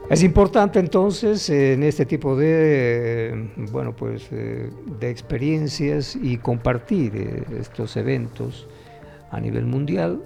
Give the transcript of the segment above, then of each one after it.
Es importante entonces en este tipo de, bueno, pues, de experiencias y compartir estos eventos a nivel mundial,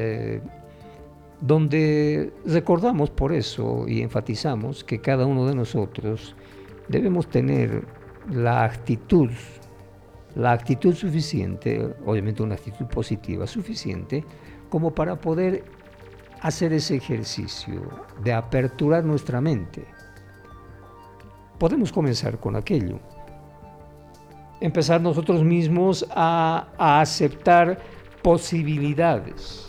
donde recordamos por eso y enfatizamos que cada uno de nosotros debemos tener la actitud, la actitud suficiente, obviamente una actitud positiva suficiente, como para poder hacer ese ejercicio de aperturar nuestra mente. Podemos comenzar con aquello. Empezar nosotros mismos a aceptar posibilidades.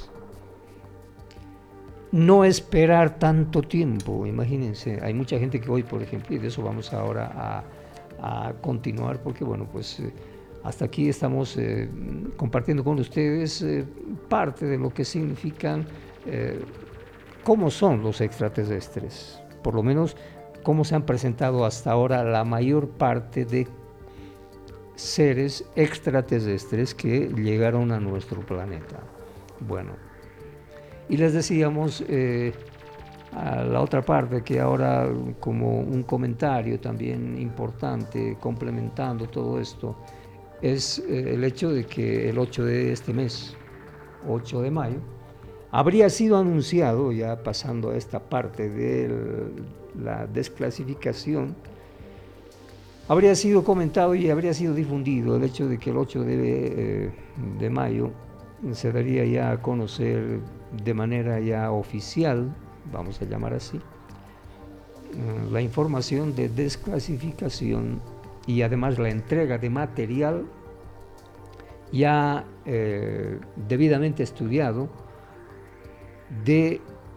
No esperar tanto tiempo, imagínense, hay mucha gente que hoy, por ejemplo, y de eso vamos ahora a continuar, porque bueno, pues hasta aquí estamos compartiendo con ustedes parte de lo que significan, cómo son los extraterrestres, por lo menos cómo se han presentado hasta ahora la mayor parte de seres extraterrestres que llegaron a nuestro planeta. Bueno, y les decíamos a la otra parte que ahora, como un comentario también importante complementando todo esto, es el hecho de que el 8 de este mes, 8 de mayo, habría sido anunciado, ya pasando a esta parte de la desclasificación, habría sido comentado y habría sido difundido el hecho de que el 8 de mayo se daría ya a conocer de manera ya oficial, vamos a llamar así, la información de desclasificación y además la entrega de material ya debidamente estudiado de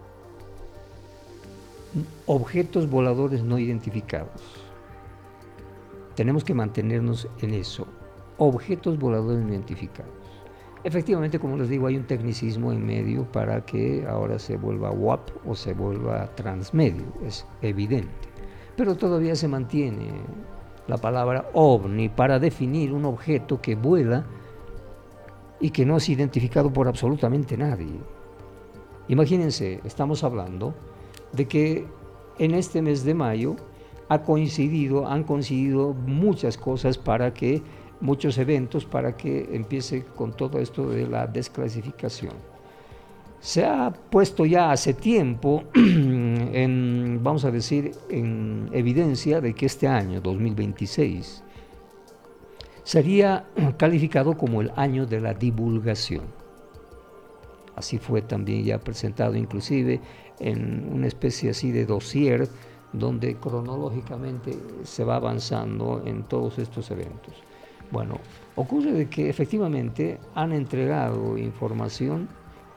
objetos voladores no identificados. Tenemos que mantenernos en eso, objetos voladores no identificados. Efectivamente, como les digo, hay un tecnicismo en medio para que ahora se vuelva WAP o se vuelva transmedio, es evidente. Pero todavía se mantiene la palabra ovni para definir un objeto que vuela y que no es identificado por absolutamente nadie. Imagínense, estamos hablando de que en este mes de mayo han coincidido muchas cosas para que, muchos eventos para que empiece con todo esto de la desclasificación. Se ha puesto ya hace tiempo vamos a decir, en evidencia de que este año, 2026, sería calificado como el año de la divulgación. Así fue también ya presentado inclusive en una especie así de dossier donde cronológicamente se va avanzando en todos estos eventos. Bueno, ocurre de que efectivamente han entregado información,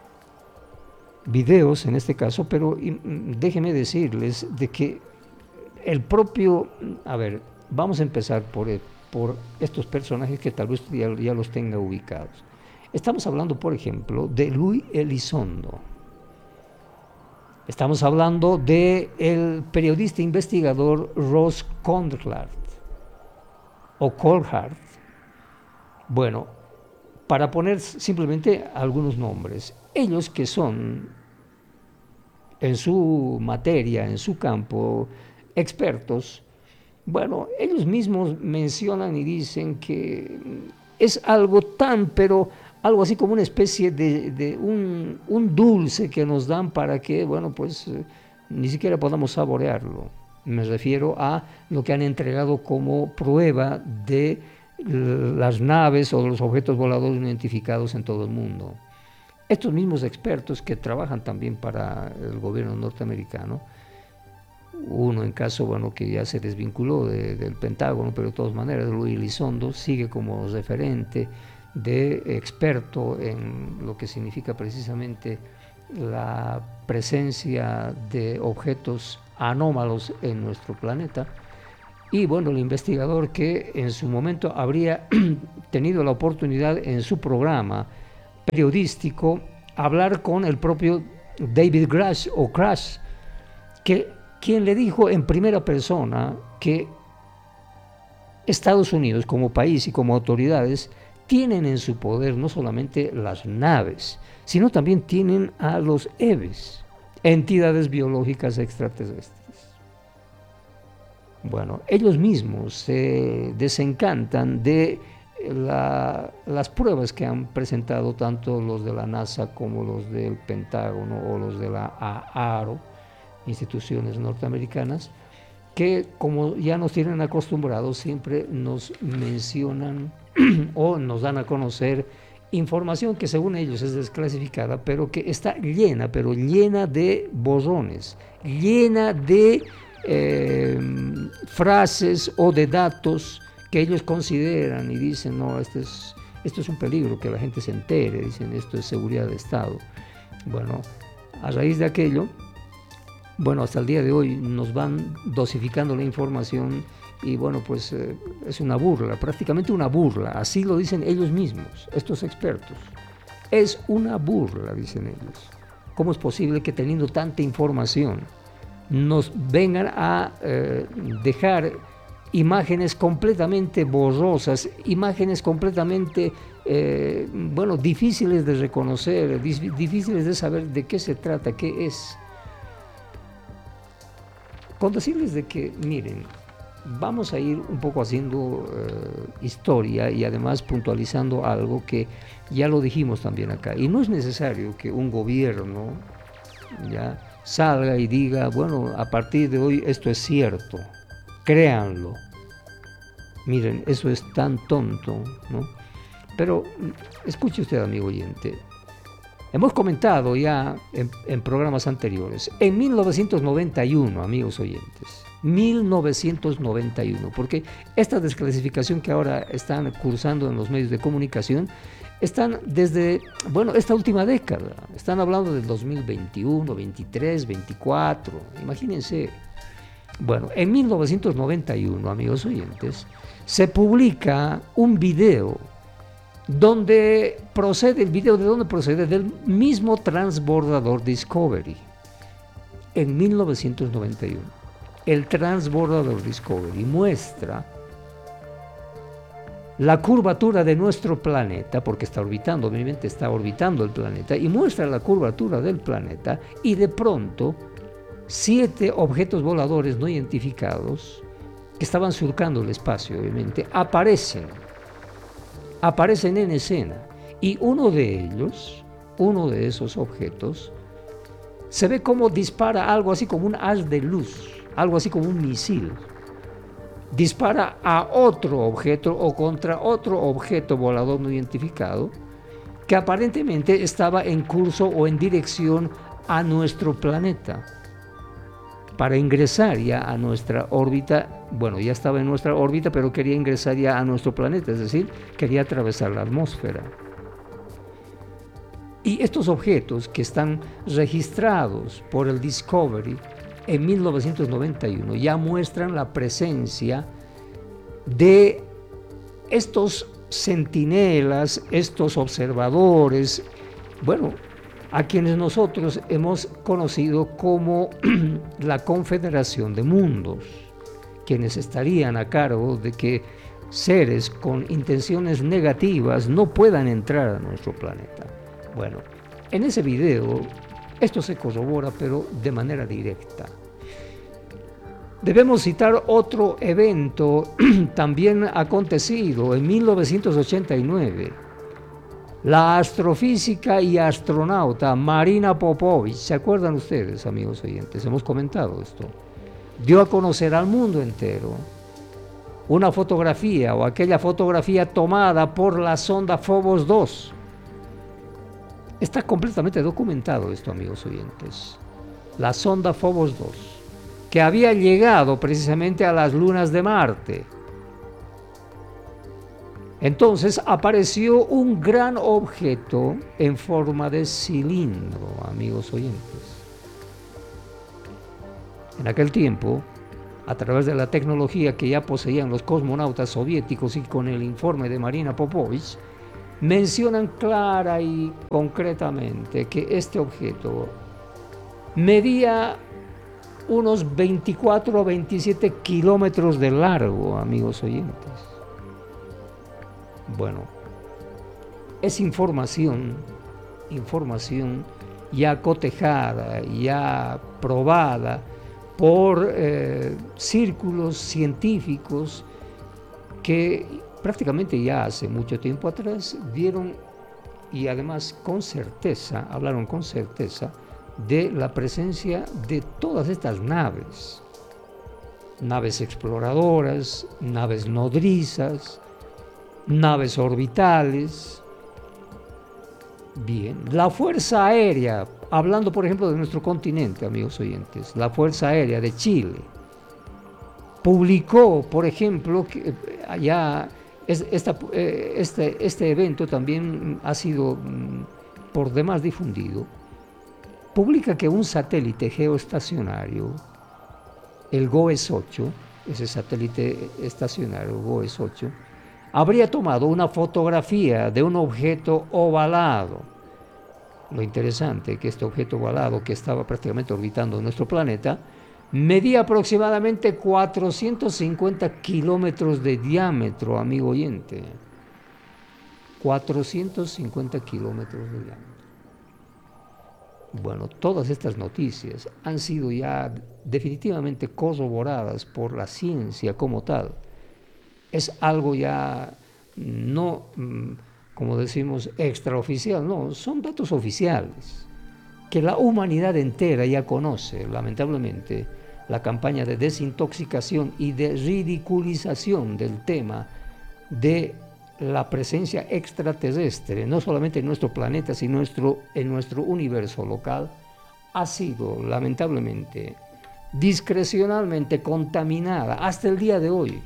videos en este caso, pero déjenme decirles de que el propio, a ver, vamos a empezar por estos personajes que tal vez ya los tenga ubicados. Estamos hablando, por ejemplo, de Luis Elizondo. Estamos hablando del periodista investigador Ross Coulthart, o Coulthart. Bueno, para poner simplemente algunos nombres, ellos que son en su materia, en su campo, expertos, bueno, ellos mismos mencionan y dicen que es algo pero algo así como una especie de un dulce que nos dan para que, bueno, pues ni siquiera podamos saborearlo. Me refiero a lo que han entregado como prueba de las naves o los objetos voladores no identificados en todo el mundo. Estos mismos expertos que trabajan también para el gobierno norteamericano, uno en caso, bueno, que ya se desvinculó del Pentágono, pero de todas maneras Luis Elizondo sigue como referente de experto en lo que significa precisamente la presencia de objetos anómalos en nuestro planeta. Y bueno, el investigador que en su momento habría tenido la oportunidad en su programa periodístico hablar con el propio David Grush o Crash, quien le dijo en primera persona que Estados Unidos como país y como autoridades tienen en su poder no solamente las naves, sino también tienen a los EVEs, entidades biológicas extraterrestres. Bueno, ellos mismos se desencantan de las pruebas que han presentado tanto los de la NASA como los del Pentágono o los de la AARO, instituciones norteamericanas, que como ya nos tienen acostumbrados siempre nos mencionan o nos dan a conocer información que según ellos es desclasificada, pero que está llena, pero llena de borrones, llena de frases o de datos que ellos consideran y dicen, no, esto es un peligro que la gente se entere, dicen, esto es seguridad de Estado. Bueno, a raíz de aquello, bueno, hasta el día de hoy nos van dosificando la información y bueno, pues es una burla, prácticamente una burla, así lo dicen ellos mismos, estos expertos. Es una burla, dicen ellos. ¿Cómo es posible que teniendo tanta información nos vengan a dejar imágenes completamente borrosas, imágenes completamente, bueno, difíciles de reconocer, difíciles de saber de qué se trata, qué es? Con decirles de que, miren, vamos a ir un poco haciendo historia y además puntualizando algo que ya lo dijimos también acá. Y no es necesario que un gobierno ya salga y diga, bueno, a partir de hoy esto es cierto, créanlo. Miren, eso es tan tonto, ¿no? Pero escuche usted, amigo oyente, hemos comentado ya en programas anteriores, en 1991, amigos oyentes, 1991, porque esta desclasificación que ahora están cursando en los medios de comunicación, están desde, bueno, esta última década, están hablando del 2021, 23, 24, imagínense. Bueno, en 1991, amigos oyentes, se publica un video donde procede, el video de dónde procede, del mismo transbordador Discovery, en 1991. El transbordador Discovery muestra la curvatura de nuestro planeta, porque está orbitando, obviamente está orbitando el planeta, y muestra la curvatura del planeta, y de pronto 7 objetos voladores no identificados, que estaban surcando el espacio, obviamente, aparecen en escena, y uno de ellos, uno de esos objetos, se ve como dispara algo así como un haz de luz, algo así como un misil. Dispara a otro objeto o contra otro objeto volador no identificado que aparentemente estaba en curso o en dirección a nuestro planeta para ingresar ya a nuestra órbita. Bueno, ya estaba en nuestra órbita, pero quería ingresar ya a nuestro planeta, es decir, quería atravesar la atmósfera. Y estos objetos que están registrados por el Discovery en 1991 ya muestran la presencia de estos centinelas, estos observadores, bueno, a quienes nosotros hemos conocido como la Confederación de Mundos, quienes estarían a cargo de que seres con intenciones negativas no puedan entrar a nuestro planeta. Bueno, en ese video esto se corrobora, pero de manera directa. Debemos citar otro evento también acontecido en 1989. La astrofísica y astronauta Marina Popovic, ¿se acuerdan ustedes, amigos oyentes? Hemos comentado esto. Dio a conocer al mundo entero una fotografía o aquella fotografía tomada por la sonda Phobos 2. Está completamente documentado esto, amigos oyentes. La sonda Phobos 2, que había llegado precisamente a las lunas de Marte. Entonces apareció un gran objeto en forma de cilindro, amigos oyentes. En aquel tiempo, a través de la tecnología que ya poseían los cosmonautas soviéticos y con el informe de Marina Popovic, mencionan clara y concretamente que este objeto medía unos 24 o 27 kilómetros de largo, amigos oyentes. Bueno, es información ya cotejada, ya probada por círculos científicos que prácticamente ya hace mucho tiempo atrás vieron y además con certeza, hablaron con certeza de la presencia de todas estas naves, naves exploradoras, naves nodrizas, naves orbitales. Bien, la Fuerza Aérea, hablando por ejemplo de nuestro continente, amigos oyentes, la Fuerza Aérea de Chile publicó, por ejemplo, que allá este evento también ha sido por demás difundido, publica que un satélite geoestacionario, el GOES-8, ese satélite estacionario GOES-8, habría tomado una fotografía de un objeto ovalado. Lo interesante es que este objeto ovalado, que estaba prácticamente orbitando nuestro planeta, medía aproximadamente 450 kilómetros de diámetro, amigo oyente. 450 kilómetros de diámetro. Bueno, todas estas noticias han sido ya definitivamente corroboradas por la ciencia como tal. Es algo ya no, como decimos, extraoficial, no, son datos oficiales que la humanidad entera ya conoce. Lamentablemente, la campaña de desintoxicación y de ridiculización del tema de la presencia extraterrestre, no solamente en nuestro planeta, sino en nuestro universo local, ha sido lamentablemente discrecionalmente contaminada hasta el día de hoy.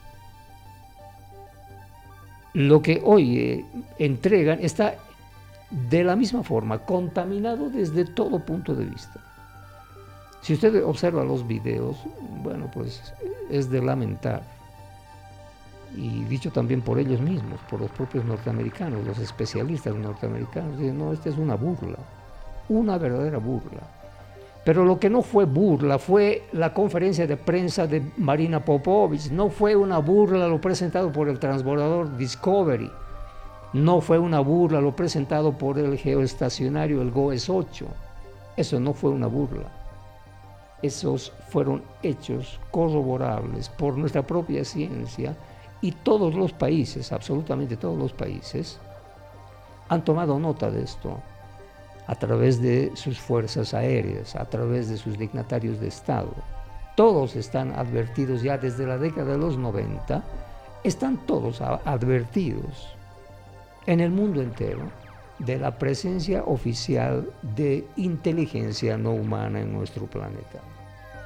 Lo que hoy entregan está de la misma forma contaminado desde todo punto de vista. Si usted observa los videos, bueno, pues es de lamentar. Y dicho también por ellos mismos, por los propios norteamericanos, los especialistas norteamericanos, dicen, no, esta es una burla, una verdadera burla. Pero lo que no fue burla fue la conferencia de prensa de Marina Popovich, no fue una burla lo presentado por el transbordador Discovery, no fue una burla lo presentado por el geoestacionario, el GOES-8, eso no fue una burla. Esos fueron hechos corroborables por nuestra propia ciencia y todos los países, absolutamente todos los países, han tomado nota de esto a través de sus fuerzas aéreas, a través de sus dignatarios de Estado. Todos están advertidos ya desde la década de los 90, están todos advertidos en el mundo entero de la presencia oficial de inteligencia no humana en nuestro planeta.